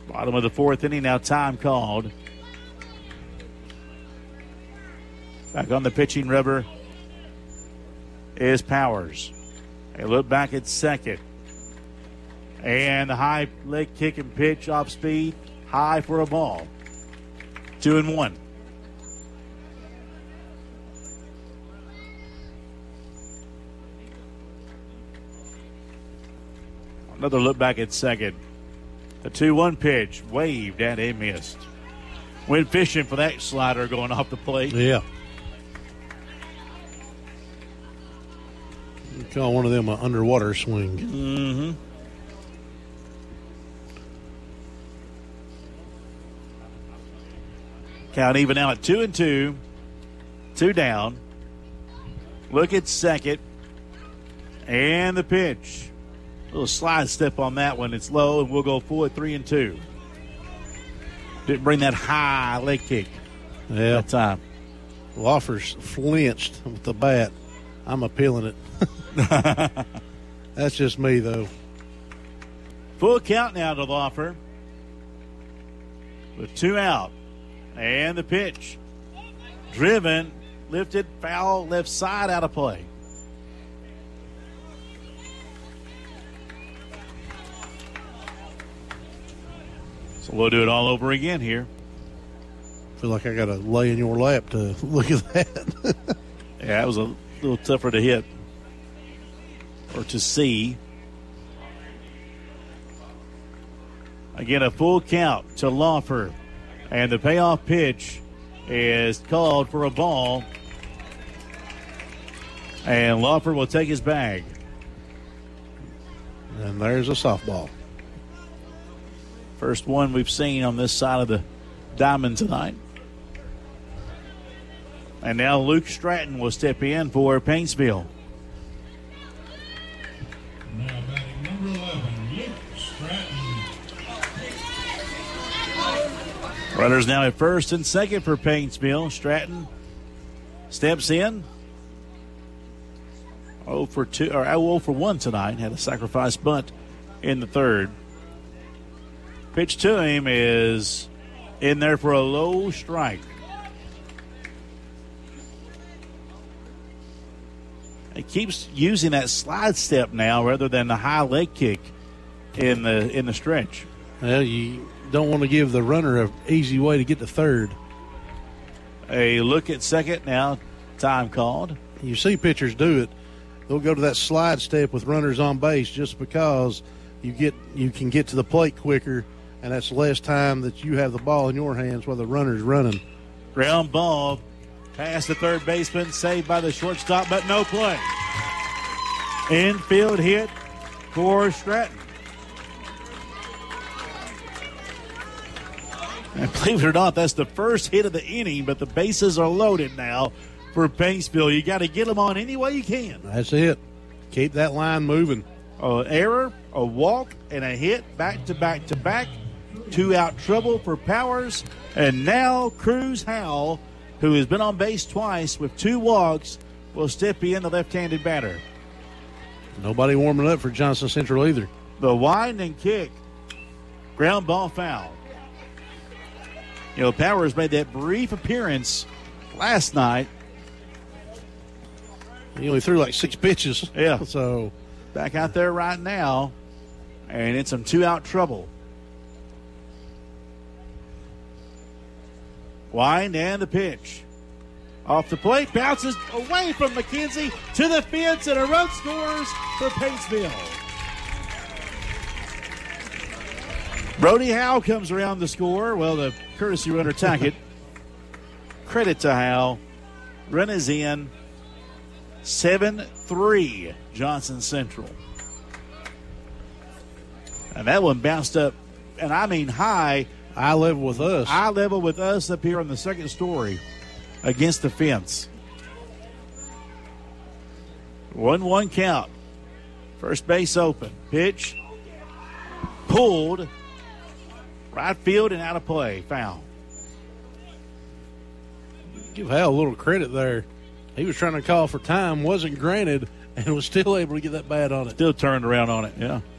Bottom of the fourth inning, now time called. Back on the pitching rubber is Powers. They look back at second. And the high leg kick and pitch off speed. High for a ball. 2-1. Another look back at second. The 2-1 pitch waved and it missed. Went fishing for that slider going off the plate. Yeah. You call one of them an underwater swing. Mm-hmm. Count even now at 2-2. 2 down. Look at second. And the pitch. Little slide step on that one. It's low, and we'll go full at 3-2. Didn't bring that high leg kick that time. Laufer's flinched with the bat. I'm appealing it. That's just me, though. Full count now to Laufer. With 2 out. And the pitch. Driven, lifted, foul, left side, out of play. So we'll do it all over again here. I feel like I got to lay in your lap to look at that. Yeah, it was a little tougher to hit or to see. Again, a full count to Laufer. And the payoff pitch is called for a ball. And Laufer will take his bag. And there's a softball. First one we've seen on this side of the diamond tonight. And now Luke Stratton will step in for Paintsville. Now batting number 11, Luke Stratton. Runners now at first and second for Paintsville. Stratton steps in. 0 for 1 tonight. Had a sacrifice bunt in the third. Pitch to him is in there for a low strike. He keeps using that slide step now rather than the high leg kick in the stretch. Well, you don't want to give the runner an easy way to get to third. A look at second now. Time called. You see pitchers do it. They'll go to that slide step with runners on base just because you can get to the plate quicker, and that's less time that you have the ball in your hands while the runner's running. Ground ball past the third baseman, saved by the shortstop, but no play. Infield hit for Stratton. And believe it or not, that's the first hit of the inning, but the bases are loaded now for Paintsville. You got to get them on any way you can. That's it. Keep that line moving. An error, a walk, and a hit back to back to back. 2 out trouble for Powers. And now Cruz Howell, who has been on base twice with 2 walks, will step in, the left-handed batter. Nobody warming up for Johnson Central either. The wind and kick. Ground ball foul. You know, Powers made that brief appearance last night. He only threw like 6 pitches. Yeah. So back out there right now, and it's some 2-out trouble. Wind and the pitch. Off the plate, bounces away from McKenzie to the fence, and a run scores for Paintsville. Brody Howe comes around the score. Well, the courtesy runner Tackett. Credit to Howe. Run is in. 7-3 Johnson Central. And that one bounced up, and I mean high. Eye level with us. Eye level with us up here on the second story against the fence. 1-1 count. First base open. Pitch. Pulled. Right field and out of play. Foul. Give Hal a little credit there. He was trying to call for time, wasn't granted, and was still able to get that bat on it. Still turned around on it, yeah.